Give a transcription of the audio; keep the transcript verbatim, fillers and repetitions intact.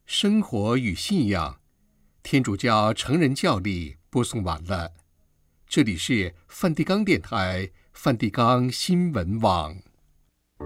生活与信仰，天主教成人教理播送完了。这里是梵蒂冈电台、梵蒂冈新闻网。